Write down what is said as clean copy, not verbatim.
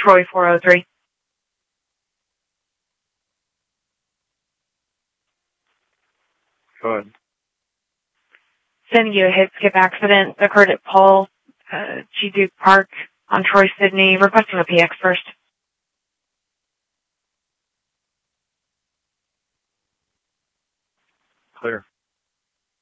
Troy 403. Go ahead. Sending you a hit-skip accident occurred at Paul G. Duke Park on Troy Sydney, requesting a PX first. Clear.